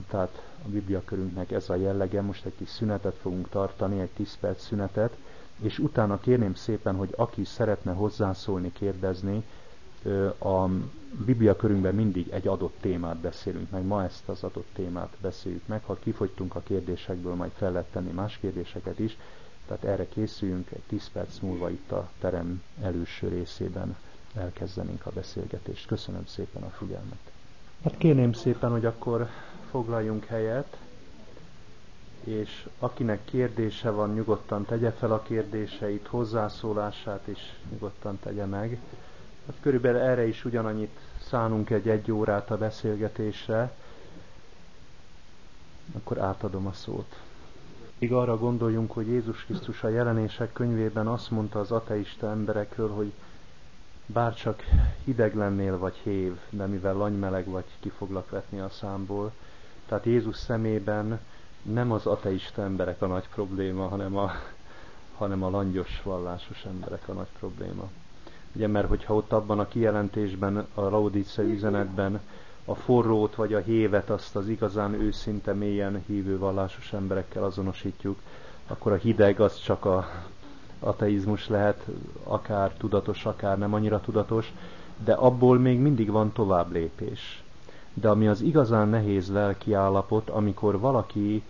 tehát a Bibliakörünknek ez a jellege. Most egy kis szünetet fogunk tartani, egy 10 perc szünetet, és utána kérném szépen, hogy aki szeretne hozzászólni, kérdezni, a Bibliakörünkben mindig egy adott témát beszélünk meg, ma ezt az adott témát beszéljük meg, ha kifogytunk a kérdésekből, majd fel lehet tenni más kérdéseket is, tehát erre készüljünk, egy 10 perc múlva itt a terem előső részében elkezdenénk a beszélgetést. Köszönöm szépen a figyelmet. Hát kérném szépen, hogy akkor foglaljunk helyet, és akinek kérdése van, nyugodtan tegye fel a kérdéseit, hozzászólását is nyugodtan tegye meg. Hát körülbelül erre is ugyanannyit szánunk egy órát a beszélgetésre, akkor átadom a szót. Még arra gondoljunk, hogy Jézus Krisztus a Jelenések könyvében azt mondta az ateista emberekről, hogy bárcsak hideg lennél vagy hév, de mivel lanymeleg vagy, ki foglak vetni a számból. Tehát Jézus szemében nem az ateista emberek a nagy probléma, hanem a langyos, vallásos emberek a nagy probléma. Ugye, mert hogyha ott abban a kijelentésben, a laodicei üzenetben a forrót vagy a hévet, azt az igazán őszinte, mélyen hívő vallásos emberekkel azonosítjuk, akkor a hideg az csak a ateizmus lehet, akár tudatos, akár nem annyira tudatos, de abból még mindig van tovább lépés. De ami az igazán nehéz lelki állapot, amikor valaki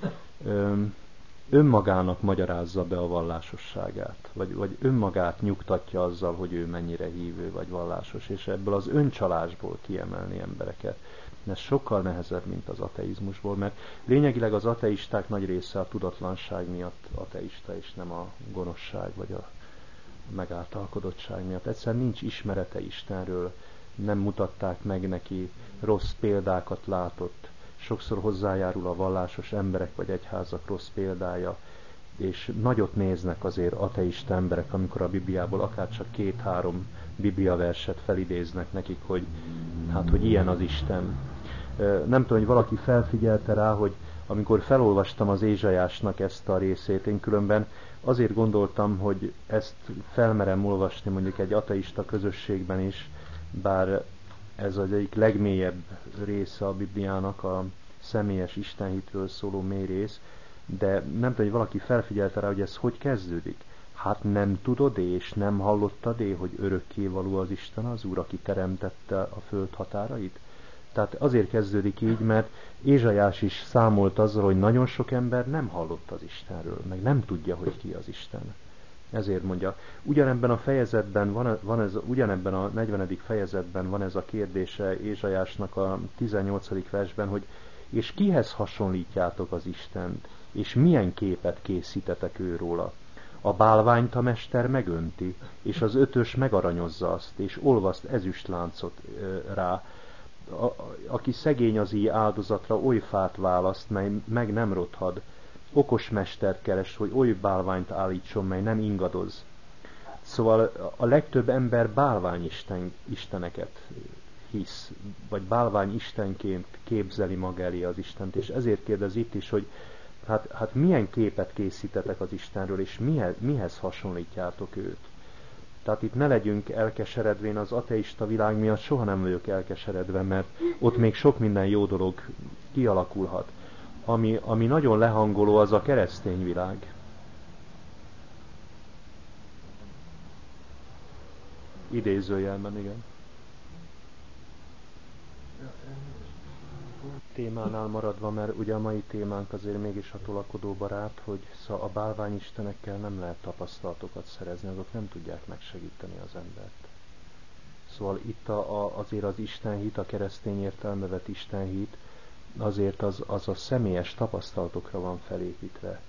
önmagának magyarázza be a vallásosságát, vagy önmagát nyugtatja azzal, hogy ő mennyire hívő vagy vallásos, és ebből az öncsalásból kiemelni embereket. Ez sokkal nehezebb, mint az ateizmusból, mert lényegileg az ateisták nagy része a tudatlanság miatt ateista, és nem a gonoszság vagy a megáltalkodottság miatt. Egyszerűen nincs ismerete Istenről, nem mutatták meg neki, rossz példákat látott, sokszor hozzájárul a vallásos emberek vagy egyházak rossz példája, és nagyot néznek azért ateista emberek, amikor a Bibliából akár csak 2-3 bibliaverset felidéznek nekik, hogy hogy ilyen az Isten. Nem tudom, hogy valaki felfigyelte rá, hogy amikor felolvastam az Ézsaiásnak ezt a részét, én különben azért gondoltam, hogy ezt felmerem olvasni mondjuk egy ateista közösségben is, bár ez az egyik legmélyebb része a Bibliának, a személyes istenhitről szóló mély rész, de nem tudom, hogy valaki felfigyelte rá, hogy ez hogy kezdődik. Hát nem tudod és nem hallottad hogy örökkévaló az Isten az Úr, aki teremtette a föld határait? Tehát azért kezdődik így, mert Ézsaiás is számolt azzal, hogy nagyon sok ember nem hallott az Istenről, meg nem tudja, hogy ki az Isten. Ezért mondja. Ugyanebben a fejezetben ugyanebben a 40. fejezetben van ez a kérdése Ézsaiásnak a 18. versben, hogy és kihez hasonlítjátok az Istent, és milyen képet készítetek őróla? A bálványt a mester megönti, és az ötös megaranyozza azt, és olvaszt ezüstláncot rá. Aki szegény az íj áldozatra, oly fát választ, mely meg nem rothad. Okos mestert keres, hogy oly bálványt állítson, mely nem ingadoz. Szóval a legtöbb ember bálványisteneket hisz, vagy bálványistenként képzeli maga elé az Istent, és ezért kérdez itt is, hogy hát milyen képet készítetek az Istenről, és mihez hasonlítjátok őt. Tehát itt ne legyünk elkeseredvén, az ateista világ miatt soha nem vagyok elkeseredve, mert ott még sok minden jó dolog kialakulhat. Ami nagyon lehangoló, az a keresztény világ. Idézőjelben, igen. Témánál maradva, mert ugye a mai témánk azért mégis a tolakodó barát, hogy a bálványistenekkel nem lehet tapasztalatokat szerezni, azok nem tudják megsegíteni az embert. Szóval itt azért az istenhit, a keresztény értelembe vett istenhit, azért az a személyes tapasztalatokra van felépítve.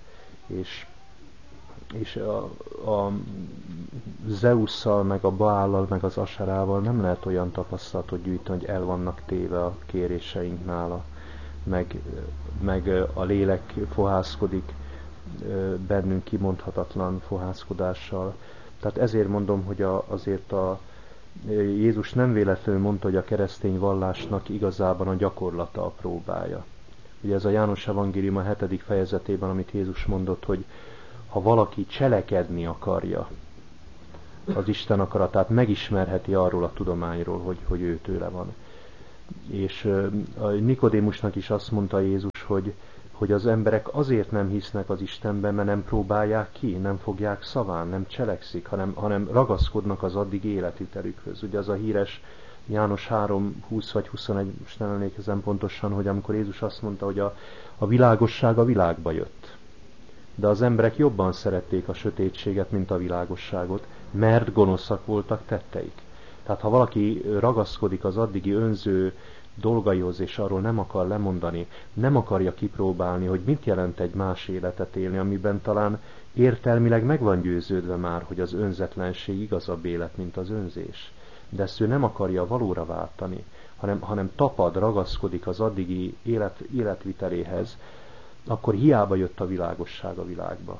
És a Zeusszal, meg a Baállal, meg az Asarával nem lehet olyan tapasztalatot gyűjteni, hogy el vannak téve a kéréseink nála, meg a lélek fohászkodik bennünk kimondhatatlan fohászkodással. Tehát ezért mondom, hogy azért Jézus nem véletlenül mondta, hogy a keresztény vallásnak igazában a gyakorlata a próbája. Ugye ez a János evangélium a 7. fejezetében, amit Jézus mondott, hogy ha valaki cselekedni akarja az Isten akaratát, megismerheti arról a tudományról, hogy ő tőle van. És a Nikodémusnak is azt mondta Jézus, hogy az emberek azért nem hisznek az Istenben, mert nem próbálják ki, nem fogják szaván, nem cselekszik, hanem ragaszkodnak az addig életvitelükhöz. Ugye az a híres János 3:20 vagy 21, most nem emlékezem pontosan, hogy amikor Jézus azt mondta, hogy a világosság a világba jött. De az emberek jobban szerették a sötétséget, mint a világosságot, mert gonoszak voltak tetteik. Tehát ha valaki ragaszkodik az addigi önző dolgaihoz, és arról nem akar lemondani, nem akarja kipróbálni, hogy mit jelent egy más életet élni, amiben talán értelmileg meg van győződve már, hogy az önzetlenség igazabb élet, mint az önzés. De ezt ő nem akarja valóra váltani, hanem tapad, ragaszkodik az addigi életviteléhez, akkor hiába jött a világosság a világba.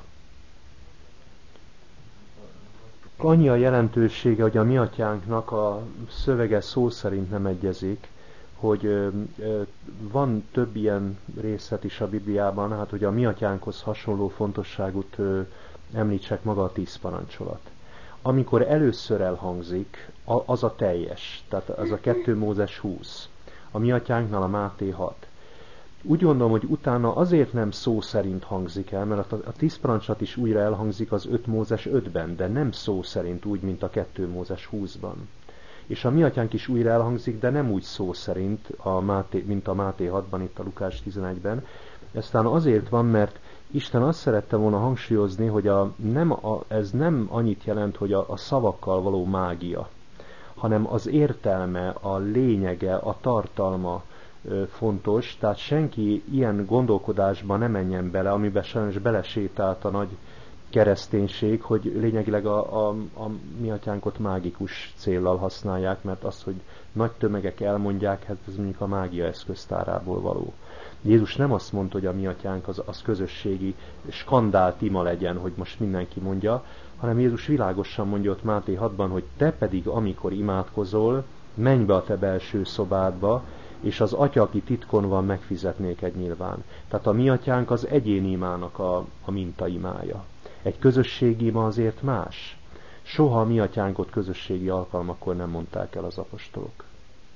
Annyi a jelentősége, hogy a mi atyánknak a szövege szó szerint nem egyezik, hogy van több ilyen részlet is a Bibliában, hát hogy a mi atyánkhoz hasonló fontosságot említsek maga a 10 parancsolat. Amikor először elhangzik, az a teljes, tehát az a 2 Mózes 20, a mi atyánknál a Máté 6. Úgy gondolom, hogy utána azért nem szó szerint hangzik el, mert a 10 parancsolat is újra elhangzik az 5 Mózes 5-ben, de nem szó szerint úgy, mint a 2 Mózes 20-ban. És a mi atyánk is újra elhangzik, de nem úgy szó szerint, mint a Máté 6-ban, itt a Lukás 11-ben. Eztán azért van, mert Isten azt szerette volna hangsúlyozni, hogy ez nem annyit jelent, hogy a szavakkal való mágia, hanem az értelme, a lényege, a tartalma fontos, tehát senki ilyen gondolkodásba ne menjen bele, amiben sajnos belesétált a nagy kereszténység, hogy lényegileg a mi atyánkot mágikus céllal használják, mert az, hogy nagy tömegek elmondják, hát ez mondjuk a mágia eszköztárából való. Jézus nem azt mondta, hogy a mi atyánk az közösségi skandál tima legyen, hogy most mindenki mondja, hanem Jézus világosan mondja ott Máté 6-ban, hogy te pedig, amikor imádkozol, menj be a te belső szobádba, és az atya, aki titkon van, megfizetnék egy nyilván. Tehát a mi atyánk az egyéni imának a mintaimája. Egy közösségi ima azért más. Soha a mi atyánkot közösségi alkalmakkor nem mondták el az apostolok.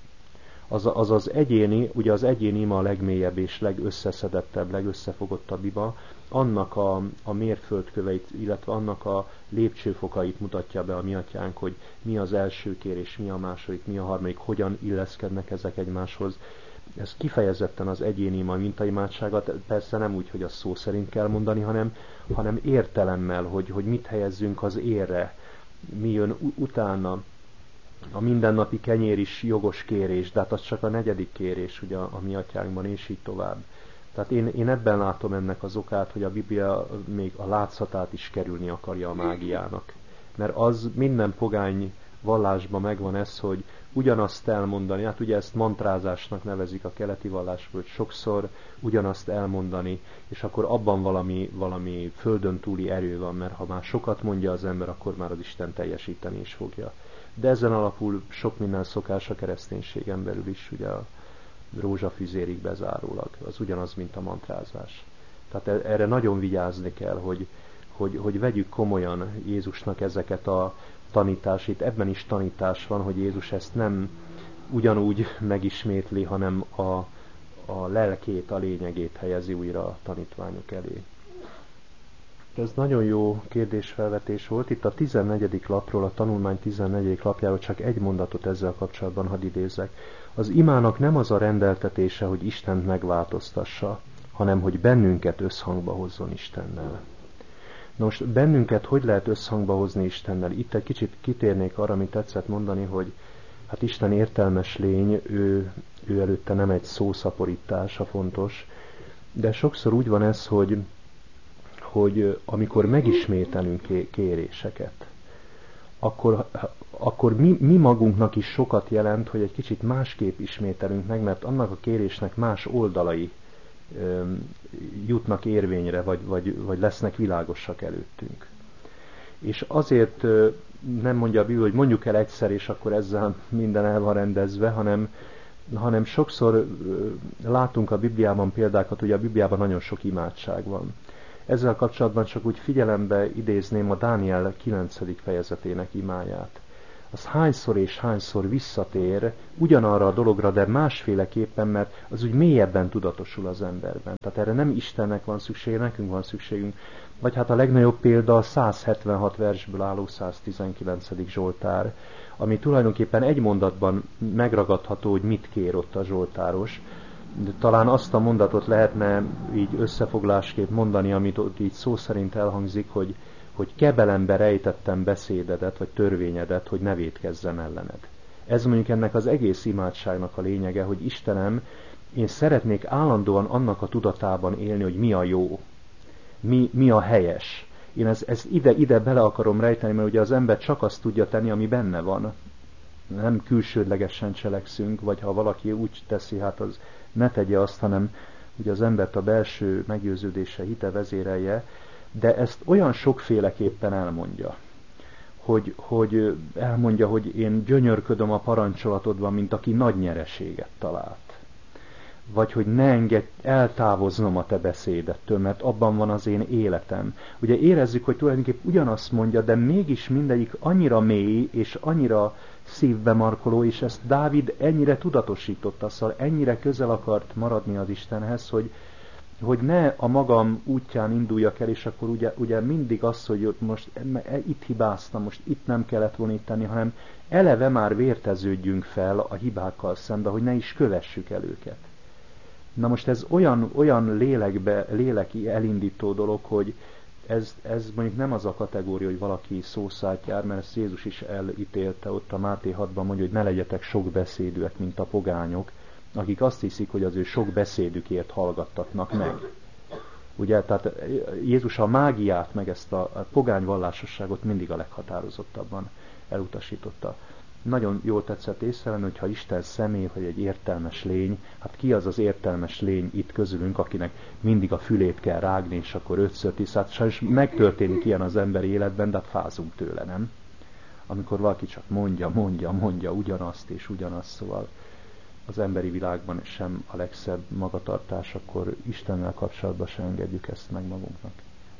Az egyéni, ugye az egyéni ima a legmélyebb és legösszeszedettebb, legösszefogottabb ima, annak a mérföldköveit, illetve annak a lépcsőfokait mutatja be a mi atyánk, hogy mi az első kérés, mi a második, mi a harmadik, hogyan illeszkednek ezek egymáshoz. Ez kifejezetten az egyéni ima mintaimádsága, persze nem úgy, hogy azt szó szerint kell mondani, hanem értelemmel, hogy mit helyezzünk az érre, mi jön utána. A mindennapi kenyér is jogos kérés, de hát az csak a 4. kérés ugye a mi atyánkban, és így tovább. Tehát én ebben látom ennek az okát, hogy a Biblia még a látszatát is kerülni akarja a mágiának. Mert az minden pogány vallásban megvan ez, hogy ugyanazt elmondani, hát ugye ezt mantrázásnak nevezik a keleti vallásból, hogy sokszor ugyanazt elmondani, és akkor abban valami földön túli erő van, mert ha már sokat mondja az ember, akkor már az Isten teljesíteni is fogja. De ezen alapul sok minden szokás a kereszténységen belül is, ugye a rózsafüzérig bezárólag. Az ugyanaz, mint a mantrázás. Tehát erre nagyon vigyázni kell, hogy vegyük komolyan Jézusnak ezeket a tanításait. Ebben is tanítás van, hogy Jézus ezt nem ugyanúgy megismétli, hanem a lelkét, a lényegét helyezi újra a tanítványok elé. Ez nagyon jó kérdésfelvetés volt. Itt a 14. lapról, a tanulmány 14. lapjáról csak egy mondatot ezzel kapcsolatban hadd idézzek. Az imának nem az a rendeltetése, hogy Istent megváltoztassa, hanem hogy bennünket összhangba hozzon Istennel. Na most bennünket hogy lehet összhangba hozni Istennel? Itt egy kicsit kitérnék arra, amit tetszett mondani, hogy hát Isten értelmes lény, ő előtte nem egy szószaporítása fontos, de sokszor úgy van ez, hogy amikor megismételünk kéréseket, akkor mi magunknak is sokat jelent, hogy egy kicsit másképp ismételünk meg, mert annak a kérésnek más oldalai jutnak érvényre, vagy lesznek világosak előttünk. És azért nem mondja a Biblia, hogy mondjuk el egyszer, és akkor ezzel minden el van rendezve, hanem sokszor látunk a Bibliában példákat, ugye a Bibliában nagyon sok imádság van. Ezzel kapcsolatban csak úgy figyelembe idézném a Dániel 9. fejezetének imáját, az hányszor és hányszor visszatér ugyanarra a dologra, de másféleképpen, mert az úgy mélyebben tudatosul az emberben. Tehát erre nem Istennek van szüksége, nekünk van szükségünk. Vagy hát a legnagyobb példa a 176 versből álló 119. Zsoltár, ami tulajdonképpen egy mondatban megragadható, hogy mit kér ott a zsoltáros. De talán azt a mondatot lehetne így összefoglásképp mondani, amit ott így szó szerint elhangzik, hogy kebelembe rejtettem beszédedet, vagy törvényedet, hogy ne vétkezzem ellened. Ez mondjuk ennek az egész imádságnak a lényege, hogy Istenem, én szeretnék állandóan annak a tudatában élni, hogy mi a jó, mi a helyes. Én ezt ide bele akarom rejteni, mert ugye az ember csak azt tudja tenni, ami benne van. Nem külsődlegesen cselekszünk, vagy ha valaki úgy teszi, hát az ne tegye azt, hanem ugye az embert a belső meggyőződése, hite vezérelje, de ezt olyan sokféleképpen elmondja, hogy elmondja, hogy én gyönyörködöm a parancsolatodban, mint aki nagy nyereséget talált. Vagy hogy ne engedj eltávoznom a te beszédettől, mert abban van az én életem. Ugye érezzük, hogy tulajdonképpen ugyanazt mondja, de mégis mindegyik annyira mély és annyira szívbe markoló, és ezt Dávid ennyire tudatosította, szóval ennyire közel akart maradni az Istenhez, hogy ne a magam útján induljak el, és akkor ugye mindig az, hogy most itt hibáztam, most itt nem kellett volna itt tenni, hanem eleve már vérteződjünk fel a hibákkal szembe, hogy ne is kövessük el őket. Na most ez olyan léleki elindító dolog, hogy ez mondjuk nem az a kategória, hogy valaki szószát jár, mert ezt Jézus is elítélte ott a Máté 6-ban, mondja, hogy ne legyetek sok beszédűek, mint a pogányok, akik azt hiszik, hogy az ő sok beszédükért hallgattatnak meg. Ugye, tehát Jézus a mágiát, meg ezt a pogány vallásosságot mindig a leghatározottabban elutasította. Nagyon jól tetszett észrevenni, hogyha Isten személy, vagy egy értelmes lény, hát ki az az értelmes lény itt közülünk, akinek mindig a fülét kell rágni, és akkor 5-10, hát sajnos megtörténik ilyen az emberi életben, de hát fázunk tőle, nem? Amikor valaki csak mondja ugyanazt és ugyanazt, szóval az emberi világban sem a legszebb magatartás, akkor Istennel kapcsolatban sem engedjük ezt meg magunknak.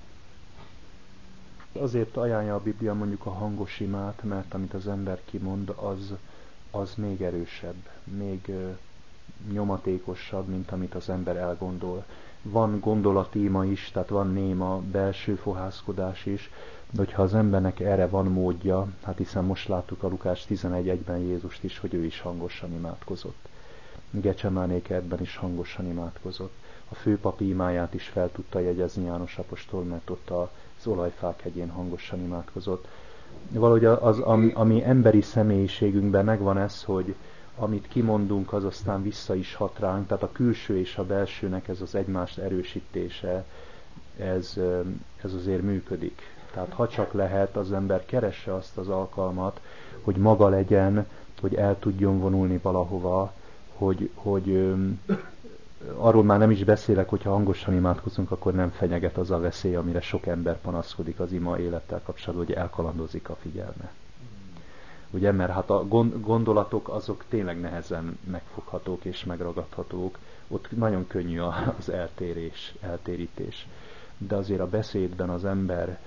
Azért ajánlja a Biblia mondjuk a hangos imát, mert amit az ember kimond, az még erősebb, még nyomatékosabb, mint amit az ember elgondol. Van gondolati ima is, tehát van néma belső fohászkodás is, de hogyha az embernek erre van módja, hát hiszen most láttuk a Lukács 11.1-ben Jézust is, hogy ő is hangosan imádkozott. Gecsemáné kertben is hangosan imádkozott. A főpapi imáját is fel tudta jegyezni János apostol, mert ott az olajfák hegyén hangosan imádkozott. Valahogy ami emberi személyiségünkben megvan ez, hogy amit kimondunk, az aztán vissza is hat ránk, tehát a külső és a belsőnek ez az egymást erősítése, ez azért működik. Tehát ha csak lehet, az ember keresse azt az alkalmat, hogy maga legyen, hogy el tudjon vonulni valahova, hogy arról már nem is beszélek, hogyha hangosan imádkozunk, akkor nem fenyeget az a veszély, amire sok ember panaszkodik az ima élettel kapcsolatban, hogy elkalandozik a figyelme. Ugye, mert hát a gondolatok azok tényleg nehezen megfoghatók és megragadhatók, ott nagyon könnyű az eltérítés. De azért a beszédben az ember,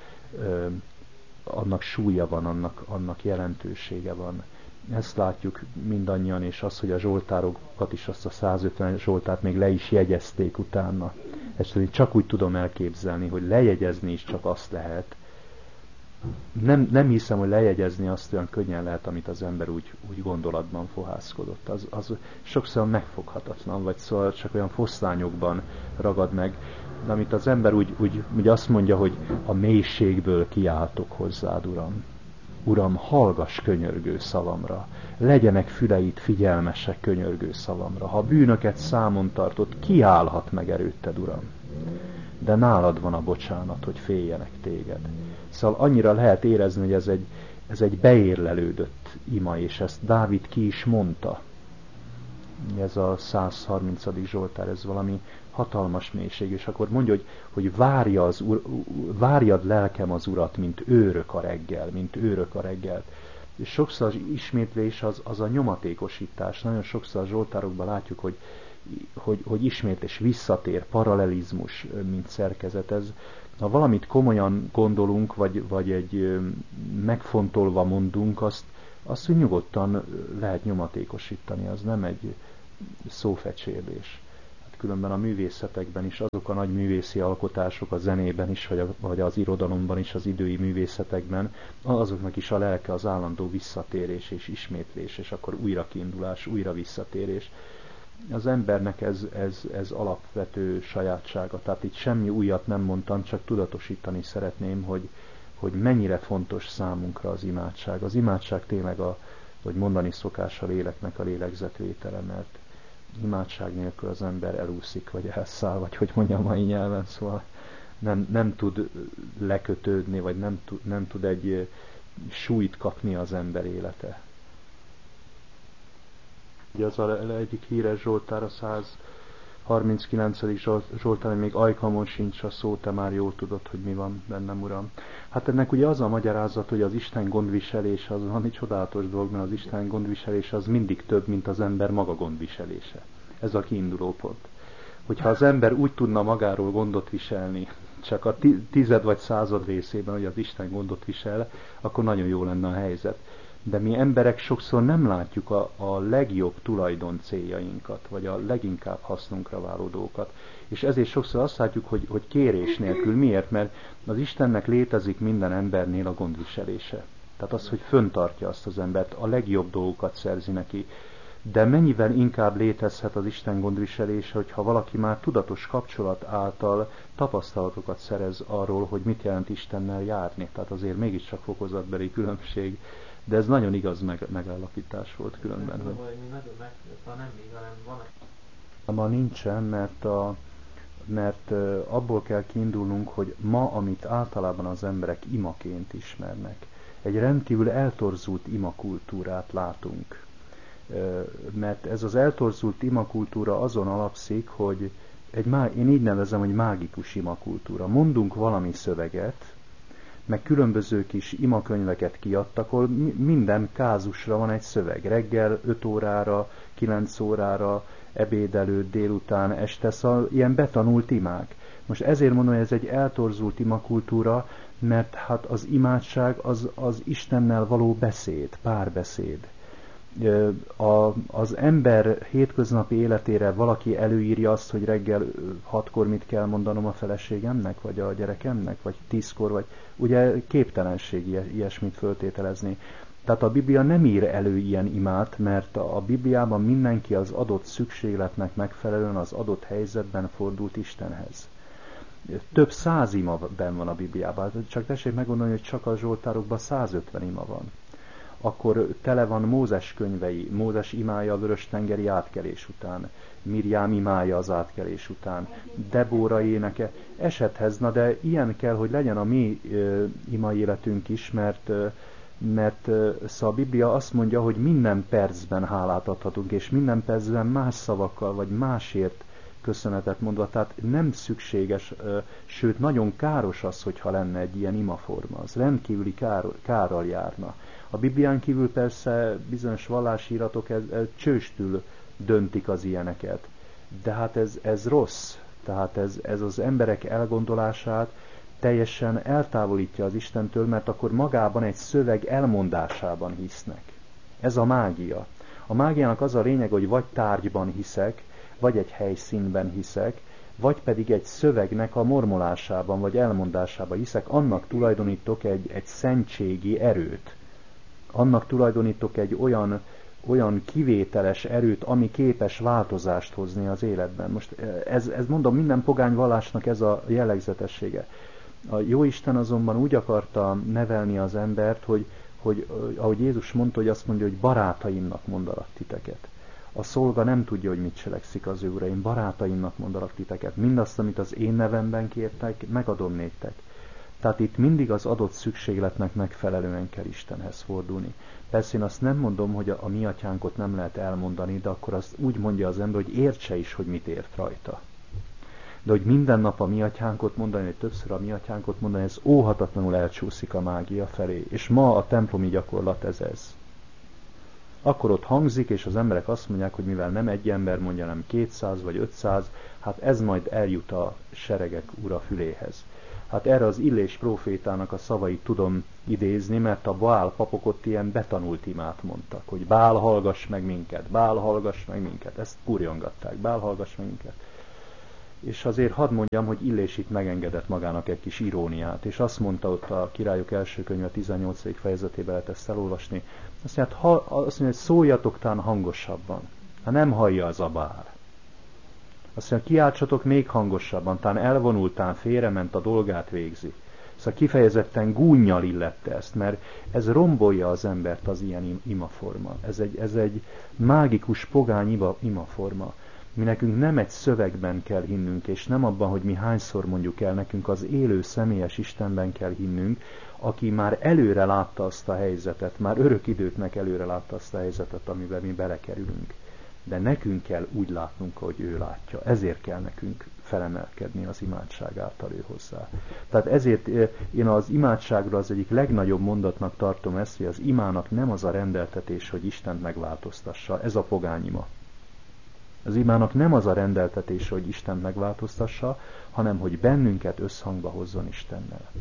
annak súlya van, annak jelentősége van. Ezt látjuk mindannyian, és az, hogy a zsoltárokat is, azt a 150 zsoltárt még le is jegyezték utána. Ezt csak úgy tudom elképzelni, hogy lejegyezni is csak azt lehet. Nem hiszem, hogy lejegyezni azt olyan könnyen lehet, amit az ember úgy gondolatban fohászkodott. Az sokszor megfoghatatlan, vagy szóval csak olyan foszlányokban ragad meg. De amit az ember úgy azt mondja, hogy a mélységből kiáltok hozzád, Uram. Uram, hallgass könyörgő szavamra, legyenek füleid figyelmesek könyörgő szavamra. Ha bűnöket számon tartott, kiállhat meg erőtted, Uram. De nálad van a bocsánat, hogy féljenek téged. Szóval annyira lehet érezni, hogy ez egy beérlelődött ima, és ezt Dávid ki is mondta. Ez a 130. Zsoltár, ez valami hatalmas mélység, és akkor mondja, hogy várjad lelkem az Urat, mint őrök a reggel. És sokszor az ismétlés az a nyomatékosítás. Nagyon sokszor a zsoltárokban látjuk, hogy ismétlés visszatér, paralelizmus, mint szerkezet. Ha valamit komolyan gondolunk, vagy egy megfontolva mondunk, azt, hogy nyugodtan lehet nyomatékosítani, az nem egy szófecsérlés. Hát különben a művészetekben is azok a nagy művészi alkotások, a zenében is, vagy az irodalomban is, az idői művészetekben, azoknak is a lelke az állandó visszatérés és ismétlés, és akkor újrakiindulás, újra visszatérés. Az embernek ez alapvető sajátsága. Tehát itt semmi újat nem mondtam, csak tudatosítani szeretném, hogy mennyire fontos számunkra az imádság. Az imádság tényleg, hogy mondani szokás a léleknek a lélegzetvétele, mert imádság nélkül az ember elúszik, vagy elszáll, vagy hogy mondjam mai nyelven, szóval nem tud lekötődni, vagy nem tud egy súlyt kapni az ember élete. Ugye az egyik híres Zsoltár, a 139. Zsoltár, még ajkamon sincs a szó, te már jól tudod, hogy mi van bennem, Uram. Hát ennek ugye az a magyarázat, hogy az Isten gondviselése az valami csodálatos dolog, mert az Isten gondviselése az mindig több, mint az ember maga gondviselése. Ez a kiinduló pont. Hogyha az ember úgy tudna magáról gondot viselni, csak a 10. vagy 100. részében, hogy az Isten gondot visel, akkor nagyon jó lenne a helyzet. De mi emberek sokszor nem látjuk a legjobb tulajdon céljainkat, vagy a leginkább hasznunkra váló dolgokat. És ezért sokszor azt látjuk, hogy kérés nélkül. Miért? Mert az Istennek létezik minden embernél a gondviselése. Tehát az, hogy föntartja azt az embert, a legjobb dolgokat szerzi neki. De mennyivel inkább létezhet az Isten gondviselése, hogyha valaki már tudatos kapcsolat által tapasztalatokat szerez arról, hogy mit jelent Istennel járni. Tehát azért mégiscsak fokozatbeli különbség. De ez nagyon igaz megállapítás volt különben. Ma nincsen, mert abból kell kiindulnunk, hogy ma, amit általában az emberek imaként ismernek, egy rendkívül eltorzult imakultúrát látunk. Mert ez az eltorzult imakultúra azon alapszik, hogy én így nevezem, hogy mágikus imakultúra. Mondunk valami szöveget, meg különböző kis imakönyveket kiadtak, ahol minden kázusra van egy szöveg. Reggel 5 órára, 9 órára, ebéd előtt, délután, este, szóval ilyen betanult imák. Most ezért mondom, hogy ez egy eltorzult imakultúra, mert hát az imádság az Istennel való beszéd, párbeszéd. Az ember hétköznapi életére valaki előírja azt, hogy reggel 6-kor mit kell mondanom a feleségemnek, vagy a gyerekemnek, vagy 10-kor, vagy ugye képtelenség ilyesmit föltételezni. Tehát a Biblia nem ír elő ilyen imát, mert a Bibliában mindenki az adott szükségletnek megfelelően az adott helyzetben fordult Istenhez. Több 100 ima benn van a Bibliában, csak tessék meggondolni, hogy csak a Zsoltárokban 150 ima van. Akkor tele van Mózes könyvei, Mózes imája a Vörös-tengeri átkelés után, Mirjám imája az átkelés után, Debóra éneke, esethez, na de ilyen kell, hogy legyen a mi ima életünk is, mert a Biblia azt mondja, hogy minden percben hálát adhatunk, és minden percben más szavakkal, vagy másért köszönetet mondva, tehát nem szükséges, sőt nagyon káros az, hogyha lenne egy ilyen imaforma, az rendkívüli kárral járna. A Biblián kívül persze bizonyos vallásíratok csőstül döntik az ilyeneket, de hát ez rossz, tehát ez az emberek elgondolását teljesen eltávolítja az Istentől, mert akkor magában egy szöveg elmondásában hisznek. Ez a mágia. A mágiának az a lényeg, hogy vagy tárgyban hiszek, vagy egy helyszínben hiszek, vagy pedig egy szövegnek a mormolásában, vagy elmondásában hiszek, annak tulajdonítok egy szentségi erőt. Annak tulajdonítok egy olyan kivételes erőt, ami képes változást hozni az életben. Most ez mondom, minden pogány vallásnak ez a jellegzetessége. A Jóisten azonban úgy akarta nevelni az embert, hogy ahogy Jézus mondta, hogy azt mondja, hogy barátaimnak mondalak titeket. A szolga nem tudja, hogy mit cselekszik az ő uraim, barátaimnak mondalak titeket. Mindazt, amit az én nevemben kértek, megadom néktek. Tehát itt mindig az adott szükségletnek megfelelően kell Istenhez fordulni. Persze én azt nem mondom, hogy a mi atyánkot nem lehet elmondani, de akkor azt úgy mondja az ember, hogy értse is, hogy mit ért rajta. De hogy minden nap a mi atyánkot mondani, vagy többször a mi atyánkot mondani, ez óhatatlanul elcsúszik a mágia felé. És ma a templomi gyakorlat ez. Akkor ott hangzik, és az emberek azt mondják, hogy mivel nem egy ember mondja, nem 200 vagy 500, hát ez majd eljut a seregek ura füléhez. Hát erre az Illés prófétának a szavait tudom idézni, mert a Baál papok ott ilyen betanult imát mondtak, hogy Baál, hallgass meg minket, Baál, hallgass meg minket. Ezt kurjongatták, Baál, hallgass meg minket. És azért hadd mondjam, hogy Illés itt megengedett magának egy kis iróniát, és azt mondta ott a Királyok első könyve 18. fejezetében, lehet ezt elolvasni, azt mondja, hogy szóljatok tán hangosabban, ha nem hallja az a Baál. Azt mondja, kiáltsatok még hangosabban, tán elvonultán félrement, a dolgát végzi. Szóval kifejezetten gúnnyal illette ezt, mert ez rombolja az embert, az ilyen imaforma. Ez egy mágikus, pogány imaforma. Mi nekünk nem egy szövegben kell hinnünk, és nem abban, hogy mi hányszor mondjuk el, nekünk az élő, személyes Istenben kell hinnünk, aki már előre látta azt a helyzetet, már örök időknek előre látta azt a helyzetet, amiben mi belekerülünk. De nekünk kell úgy látnunk, hogy ő látja. Ezért kell nekünk felemelkedni az imádság által ő hozzá. Tehát ezért én az imádságra az egyik legnagyobb mondatnak tartom ezt, hogy az imának nem az a rendeltetés, hogy Istent megváltoztassa. Ez a pogányima. Az imának nem az a rendeltetés, hogy Istent megváltoztassa, hanem hogy bennünket összhangba hozzon Istennel.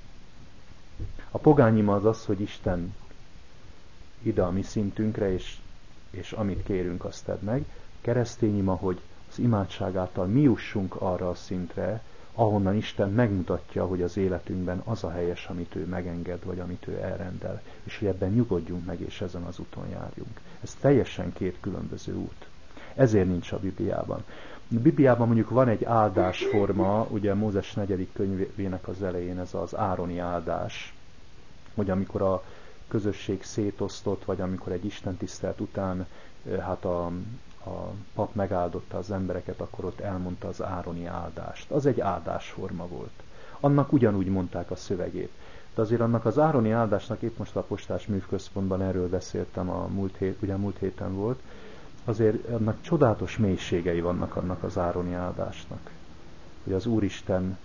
A pogányima az az, hogy Isten ide a mi szintünkre, és amit kérünk, azt tedd meg. Keresztényima, hogy az imádság által mi jussunk arra a szintre, ahonnan Isten megmutatja, hogy az életünkben az a helyes, amit ő megenged, vagy amit ő elrendel, és hogy ebben nyugodjunk meg, és ezen az úton járjunk. Ez teljesen két különböző út. Ezért nincs a Bibliában. A Bibliában mondjuk van egy áldásforma, ugye Mózes 4. könyvének az elején ez az ároni áldás, hogy amikor a közösség szétosztott, vagy amikor egy istentisztelt után hát a pap megáldotta az embereket, akkor ott elmondta az ároni áldást. Az egy áldásforma volt. Annak ugyanúgy mondták a szövegét. De azért annak az ároni áldásnak, épp most a Postás Művközpontban erről beszéltem, ugye múlt héten volt, azért annak csodálatos mélységei vannak annak az ároni áldásnak. Hogy az Úristen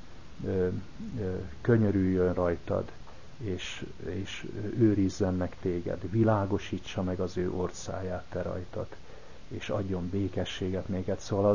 könyörüljön rajtad, és őrizzen meg téged, világosítsa meg az ő orcáját te rajtad, és adjon békességet néked. Szóval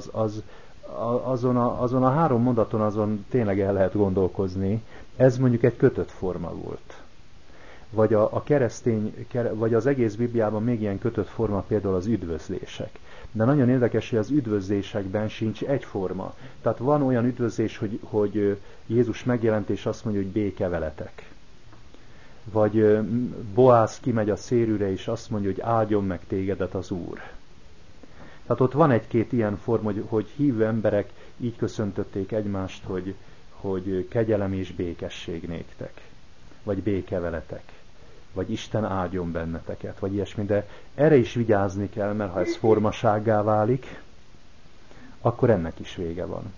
azon a 3 mondaton azon tényleg el lehet gondolkozni. Ez mondjuk egy kötött forma volt. Vagy a keresztény, vagy az egész Bibliában még ilyen kötött forma például az üdvözlések. De nagyon érdekes, hogy az üdvözlésekben sincs egyforma. Tehát van olyan üdvözlés, hogy Jézus megjelent és azt mondja, hogy béke veletek. Vagy Boász kimegy a szérűre és azt mondja, hogy áldjon meg tégedet az Úr. Tehát ott van egy-két ilyen forma, hogy hívő emberek így köszöntötték egymást, hogy kegyelem és békesség néktek. Vagy béke veletek. Vagy Isten áldjon benneteket, vagy ilyesmi. De erre is vigyázni kell, mert ha ez formasággá válik, akkor ennek is vége van.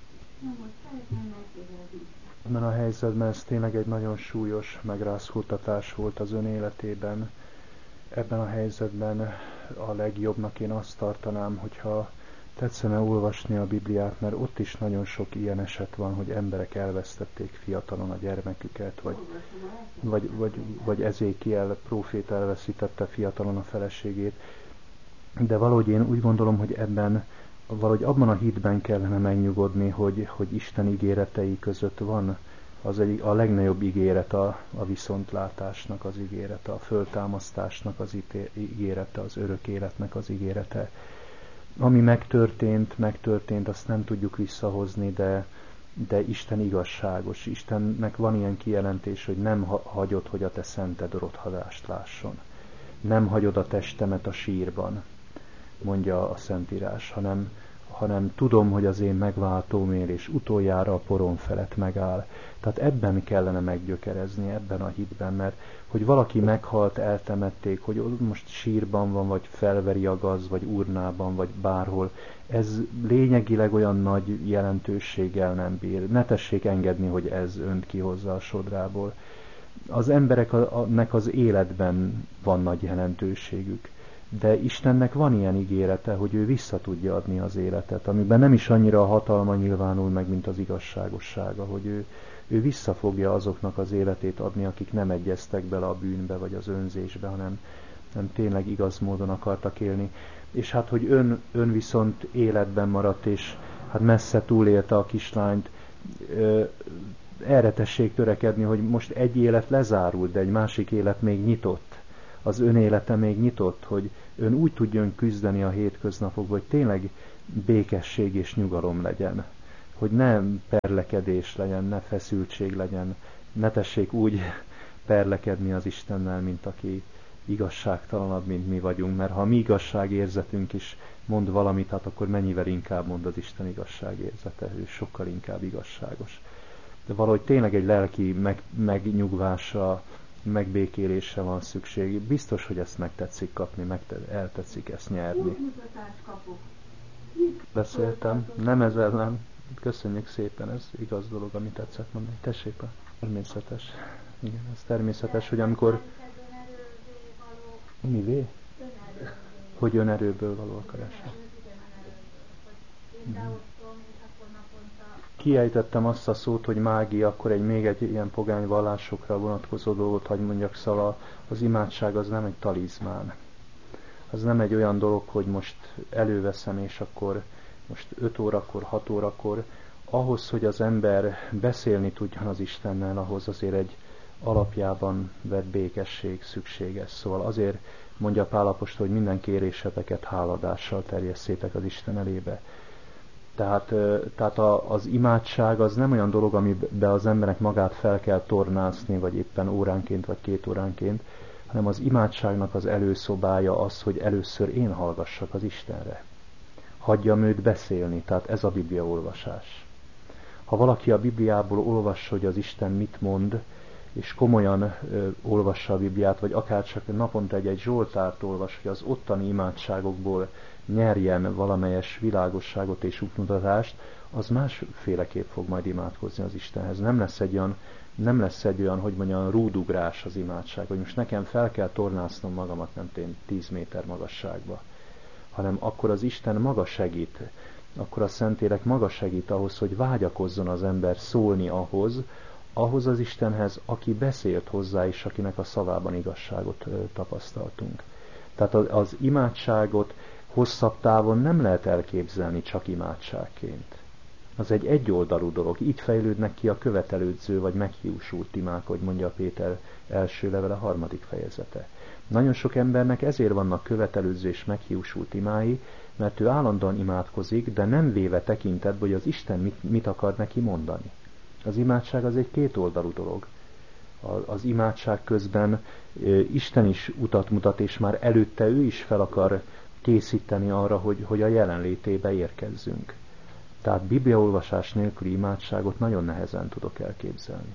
Ebben a helyzetben ez tényleg egy nagyon súlyos megrázkódtatás volt az ön életében. Ebben a helyzetben a legjobbnak én azt tartanám, hogyha tetszene olvasni a Bibliát, mert ott is nagyon sok ilyen eset van, hogy emberek elvesztették fiatalon a gyermeküket, vagy Ezékiel próféta elveszítette fiatalon a feleségét. De valahogy én úgy gondolom, hogy valahogy abban a hitben kellene megnyugodni, hogy Isten ígéretei között van a legnagyobb ígéret a viszontlátásnak az ígérete, a föltámasztásnak az ígérete, az örök életnek az ígérete. Ami megtörtént, azt nem tudjuk visszahozni, de Isten igazságos. Istennek van ilyen kijelentés, hogy nem hagyod, hogy a te szented rothadást lásson. Nem hagyod a testemet a sírban, mondja a Szentírás, hanem tudom, hogy az én megváltóm él, és utoljára a porom felett megáll. Tehát ebben kellene meggyökerezni, ebben a hitben, mert hogy valaki meghalt, eltemették, hogy most sírban van, vagy felveri a gaz, vagy urnában, vagy bárhol, ez lényegileg olyan nagy jelentőséggel nem bír. Ne tessék engedni, hogy ez önt kihozza a sodrából. Az embereknek az életben van nagy jelentőségük. De Istennek van ilyen ígérete, hogy ő vissza tudja adni az életet, amiben nem is annyira a hatalma nyilvánul meg, mint az igazságossága, hogy ő vissza fogja azoknak az életét adni, akik nem egyeztek bele a bűnbe vagy az önzésbe, nem tényleg igaz módon akartak élni. És hát, hogy ön viszont életben maradt, és hát messze túlélte a kislányt, erre tessék törekedni, hogy most egy élet lezárult, de egy másik élet még nyitott. Az ön élete még nyitott, hogy ön úgy tudjon küzdeni a hétköznapokban, hogy tényleg békesség és nyugalom legyen. Hogy ne perlekedés legyen, ne feszültség legyen, ne tessék úgy perlekedni az Istennel, mint aki igazságtalanabb, mint mi vagyunk, mert ha mi igazságérzetünk is mond valamit, hát akkor mennyivel inkább mond az Isten igazságérzete, ő sokkal inkább igazságos. De valahogy tényleg egy lelki megnyugvásra, megbékélésre van szükség. Biztos, hogy ezt megtetszik kapni, eltetszik ezt nyerni. Beszéltem, nem ez ellen. Köszönjük szépen, ez igaz dolog, amit tetszett mondani. Tessék, természetes. Igen, ez természetes, hogy amikor... Mivé? Hogy önerőből való akarása. Kiejtettem azt a szót, hogy mágia, akkor még egy ilyen pogány vallásokra vonatkozó dolgot, hogy mondjak, szóval az imádság az nem egy talizmán. Az nem egy olyan dolog, hogy most előveszem, és akkor most 5 órakor, 6 órakor. Ahhoz, hogy az ember beszélni tudjon az Istennel, ahhoz azért egy alapjában vett békesség szükséges. Szóval azért mondja Pál apostol, hogy minden kéréseteket háladással terjesszétek az Isten elébe. Tehát az imádság az nem olyan dolog, amiben az embernek magát fel kell tornászni, vagy éppen óránként, vagy 2 óránként, hanem az imádságnak az előszobája az, hogy először én hallgassak az Istenre. Hagyjam őt beszélni, tehát ez a bibliaolvasás. Ha valaki a Bibliából olvassa, hogy az Isten mit mond, és komolyan olvassa a Bibliát, vagy akár csak naponta egy zsoltárt olvas, hogy az ottani imádságokból nyerjen valamelyes világosságot és útmutatást, az másféleképp fog majd imádkozni az Istenhez. Nem lesz egy olyan, hogy mondjam, rúdugrás az imádság, hogy most nekem fel kell tornásznom magamat, nem tudom, 10 méter magasságba, hanem akkor az Isten maga segít, akkor a Szentlélek maga segít ahhoz, hogy vágyakozzon az ember szólni ahhoz az Istenhez, aki beszélt hozzá, és akinek a szavában igazságot tapasztaltunk. Tehát az imádságot hosszabb távon nem lehet elképzelni csak imádságként. Az egy egyoldalú dolog. Így fejlődnek ki a követelődző vagy meghiúsult imák, hogy mondja Péter első levele 3. fejezete. Nagyon sok embernek ezért vannak követelődző és meghiúsult imái, mert ő állandóan imádkozik, de nem véve tekintetbe, hogy az Isten mit akar neki mondani. Az imádság az egy kétoldalú dolog. Az imádság közben Isten is utat mutat, és már előtte ő is fel akar készíteni arra, hogy a jelenlétébe érkezzünk. Tehát bibliaolvasás nélküli imádságot nagyon nehezen tudok elképzelni.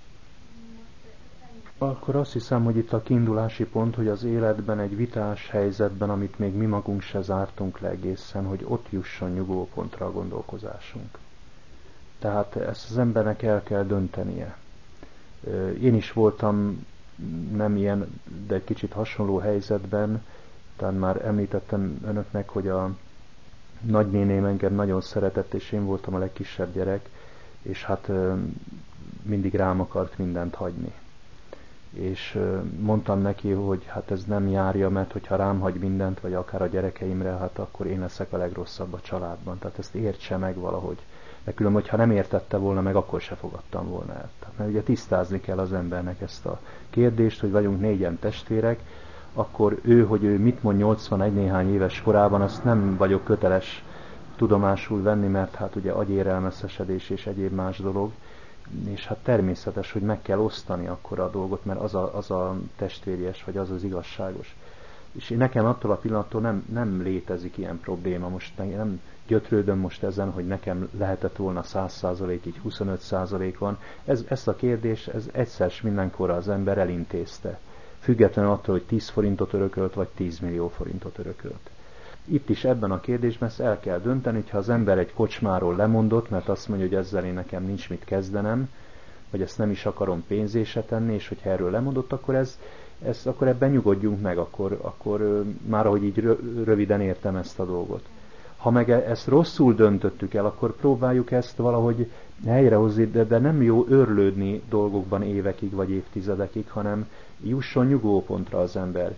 Akkor azt hiszem, hogy itt a kiindulási pont, hogy az életben egy vitás helyzetben, amit még mi magunk se zártunk le egészen, hogy ott jusson nyugovópontra a gondolkozásunk. Tehát ezt az embernek el kell döntenie. Én is voltam nem ilyen, de egy kicsit hasonló helyzetben, talán már említettem önöknek, hogy a nagynéném engem nagyon szeretett, és én voltam a legkisebb gyerek, és hát mindig rám akart mindent hagyni. És mondtam neki, hogy hát ez nem járja, mert hogyha rám hagy mindent, vagy akár a gyerekeimre, hát akkor én leszek a legrosszabb a családban. Tehát ezt értse meg valahogy. De különben, hogyha nem értette volna meg, akkor se fogadtam volna el. Tehát, mert ugye tisztázni kell az embernek ezt a kérdést, hogy vagyunk 4 testvérek, akkor hogy ő mit mond 81 néhány éves korában, azt nem vagyok köteles tudomásul venni, mert hát ugye agyérelmeszesedés és egyéb más dolog, és hát természetes, hogy meg kell osztani akkor a dolgot, mert az a testvéries, vagy az az igazságos. És nekem attól a pillanattól nem létezik ilyen probléma, most nem gyötrődöm most ezen, hogy nekem lehetett volna 100%, így 25% van. Ezt a kérdést egyszer s mindenkorra az ember elintézte. Függetlenül attól, hogy 10 forintot örökölt, vagy 10 millió forintot örökölt. Itt is ebben a kérdésben ezt el kell dönteni, hogyha az ember egy kocsmáról lemondott, mert azt mondja, hogy ezzel én nekem nincs mit kezdenem, vagy ezt nem is akarom pénzé se tenni, és hogyha erről lemondott, akkor akkor ebben nyugodjunk meg, akkor már ahogy így röviden értem ezt a dolgot. Ha meg ezt rosszul döntöttük el, akkor próbáljuk ezt valahogy helyrehozni, de nem jó őrlődni dolgokban évekig vagy évtizedekig, hanem jusson nyugovópontra az ember.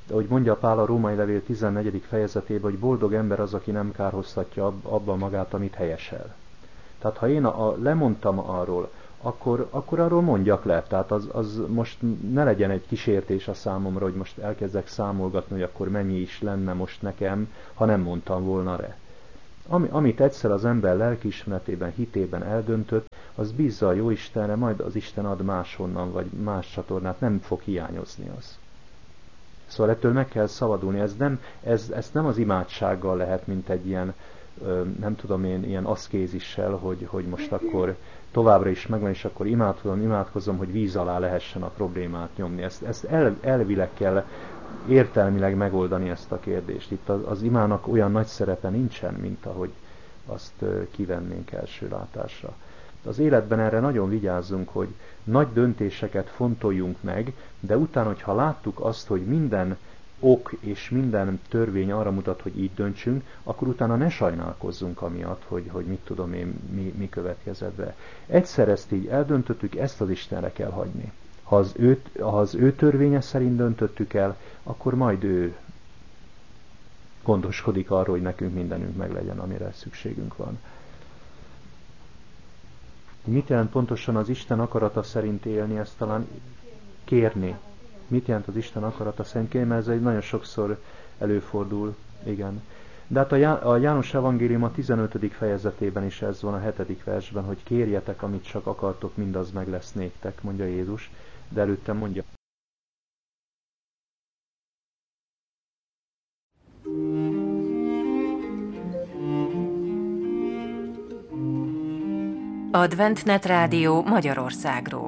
De ahogy mondja Pál a Római Levél 14. fejezetében, hogy boldog ember az, aki nem kárhoztatja abban magát, amit helyesel. Tehát ha én lemondtam arról, akkor arról mondjak le. Tehát az most ne legyen egy kísértés a számomra, hogy most elkezdek számolgatni, hogy akkor mennyi is lenne most nekem, ha nem mondtam volna le. Amit egyszer az ember lelkiismeretében, hitében eldöntött, az bízza a Jóistenre, majd az Isten ad máshonnan, vagy más csatornát, nem fog hiányozni az. Szóval ettől meg kell szabadulni. Ezt nem az imádsággal lehet, mint egy ilyen, nem tudom én, ilyen aszkézissel, hogy most akkor továbbra is megvan, és akkor imádkozom, hogy víz alá lehessen a problémát nyomni. Ezt elvileg kell értelmileg megoldani ezt a kérdést. Itt az imának olyan nagy szerepe nincsen, mint ahogy azt kivennénk első látásra. Az életben erre nagyon vigyázzunk, hogy nagy döntéseket fontoljunk meg, de utána, hogyha láttuk azt, hogy minden ok és minden törvény arra mutat, hogy így döntsünk, akkor utána ne sajnálkozzunk amiatt, hogy mit tudom én, mi következett be. Egyszer ezt így eldöntöttük, ezt az Istenre kell hagyni. Ha az ő törvénye szerint döntöttük el, akkor majd ő gondoskodik arról, hogy nekünk mindenünk meglegyen, amire szükségünk van. Mit jelent pontosan az Isten akarata szerint élni, ezt talán kérni? Mit jelent az Isten akarata szerint kérni, mert ez egy nagyon sokszor előfordul, igen. De hát a János Evangélium a 15. fejezetében is ez van, a 7. versben, hogy kérjetek, amit csak akartok, mindaz meg lesz néktek, mondja Jézus, de előtte mondja. Adventnet Rádió Magyarországról.